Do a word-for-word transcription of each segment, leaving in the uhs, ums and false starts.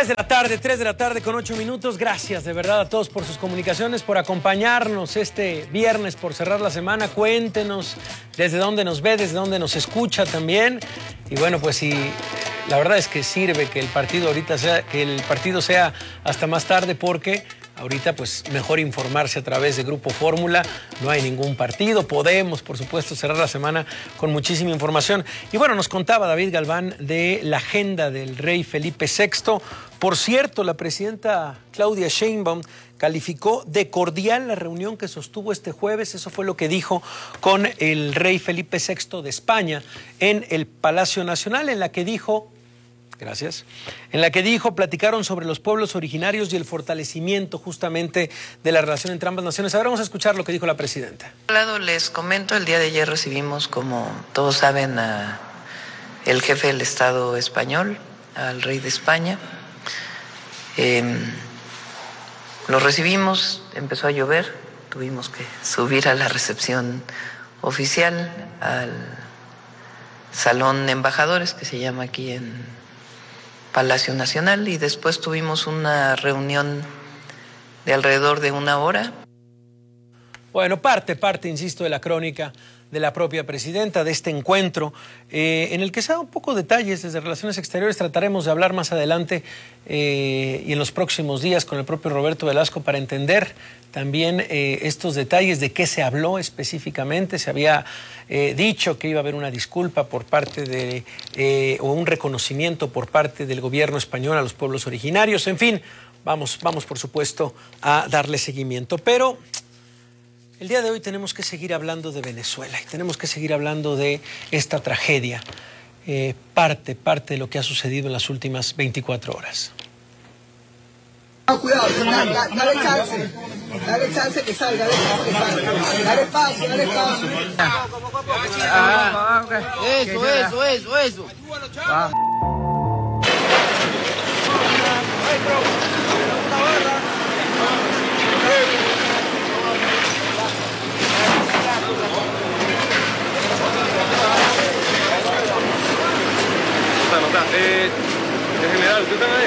tres de la tarde, tres de la tarde con ocho minutos. Gracias de verdad a todos por sus comunicaciones, por acompañarnos este viernes, por cerrar la semana. Cuéntenos desde dónde nos ve, desde dónde nos escucha también. Y bueno, pues sí, la verdad es que sirve que el partido ahorita sea, que el partido sea hasta más tarde, porque ahorita pues mejor informarse a través de Grupo Fórmula. No hay ningún partido. Podemos, por supuesto, cerrar la semana con muchísima información. Y bueno, nos contaba David Galván de la agenda del rey Felipe sexto. Por cierto, la presidenta Claudia Sheinbaum calificó de cordial la reunión que sostuvo este jueves. Eso fue lo que dijo con el rey Felipe sexto de España en el Palacio Nacional, en la que dijo... Gracias. En la que dijo, platicaron sobre los pueblos originarios y el fortalecimiento justamente de la relación entre ambas naciones. Ahora vamos a escuchar lo que dijo la presidenta. Por un lado, les comento, el día de ayer recibimos, como todos saben, a el jefe del Estado español, al rey de España. Eh, lo recibimos, empezó a llover, tuvimos que subir a la recepción oficial, al Salón de Embajadores, que se llama aquí en Palacio Nacional, y después tuvimos una reunión de alrededor de una hora. Bueno, parte, parte, insisto, de la crónica de la propia presidenta, de este encuentro, eh, en el que se da un poco detalles desde Relaciones Exteriores. Trataremos de hablar más adelante eh, y en los próximos días con el propio Roberto Velasco para entender también eh, estos detalles de qué se habló específicamente. Se había eh, dicho que iba a haber una disculpa por parte de, eh, o un reconocimiento por parte del gobierno español a los pueblos originarios. En fin, vamos, vamos por supuesto a darle seguimiento. Pero el día de hoy tenemos que seguir hablando de Venezuela y tenemos que seguir hablando de esta tragedia, eh, parte, parte de lo que ha sucedido en las últimas veinticuatro horas. Ah, cuidado, dale, dale chance, dale chance que salga, dale chance que salga, dale espacio, dale espacio. Ah, okay. Eso, eso, eso, eso. Ah. No está, eh, en general, ¿usted está ahí?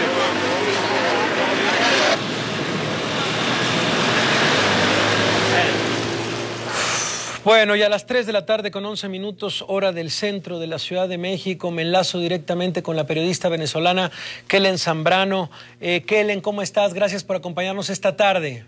Bueno, y a las tres de la tarde con once minutos, hora del centro de la Ciudad de México, me enlazo directamente con la periodista venezolana Kellen Zambrano. Eh, Kellen, ¿cómo estás? Gracias por acompañarnos esta tarde.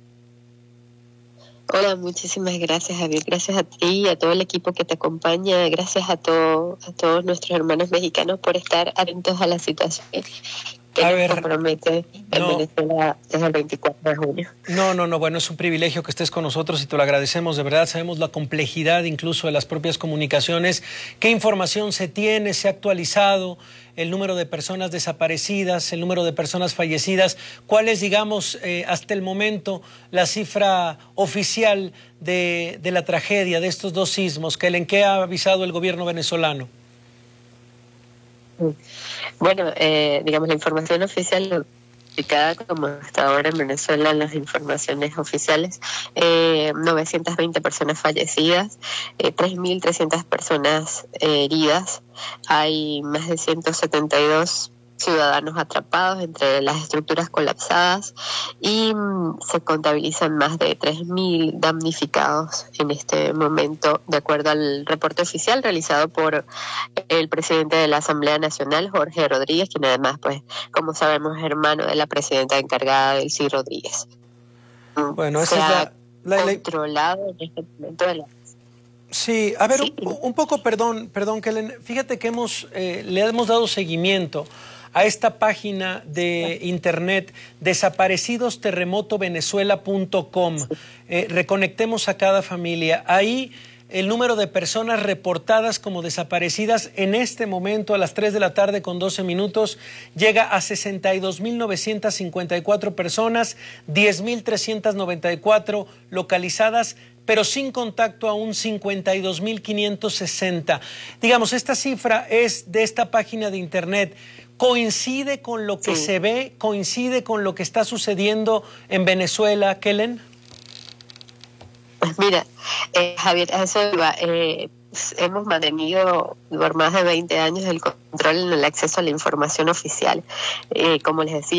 Hola, muchísimas gracias, Javier. Gracias a ti y a todo el equipo que te acompaña. Gracias a, todo, a todos nuestros hermanos mexicanos por estar atentos a la situación que a nos ver, compromete en no, Venezuela desde el veinticuatro de junio. No, no, no, bueno, es un privilegio que estés con nosotros y te lo agradecemos de verdad. Sabemos la complejidad incluso de las propias comunicaciones. ¿Qué información se tiene? ¿Se ha actualizado el número de personas desaparecidas, el número de personas fallecidas? ¿Cuál es, digamos, eh, hasta el momento la cifra oficial de, de la tragedia de estos dos sismos? ¿En qué ha avisado el gobierno venezolano? Bueno, eh, digamos, la información oficial publicada como hasta ahora en Venezuela, las informaciones oficiales, eh, novecientas veinte personas fallecidas, eh, tres mil trescientas personas eh, heridas, hay más de ciento setenta y dos ciudadanos atrapados entre las estructuras colapsadas y mm, se contabilizan más de tres mil damnificados en este momento, de acuerdo al reporte oficial realizado por el presidente de la Asamblea Nacional, Jorge Rodríguez, quien además, pues, como sabemos, es hermano de la presidenta encargada, Delcy Rodríguez. Bueno, esa se es la, ha la, la... controlado en este momento de la... Sí, a ver, sí. un, un poco, perdón, perdón, Kellen, fíjate que hemos, eh, le hemos dado seguimiento a esta página de internet desaparecidos terremoto venezuela punto com. Eh, reconectemos a cada familia. Ahí el número de personas reportadas como desaparecidas en este momento a las tres de la tarde con doce minutos llega a sesenta y dos mil novecientas cincuenta y cuatro personas, diez mil trescientas noventa y cuatro localizadas, pero sin contacto aún cincuenta y dos mil quinientos sesenta. Digamos, esta cifra es de esta página de internet. ¿Coincide con lo que sí. se ve? ¿Coincide con lo que está sucediendo en Venezuela, Kellen? Pues mira, eh, Javier, a eso iba. Eh, hemos mantenido por más de veinte años el control en el acceso a la información oficial. Eh, como les decía,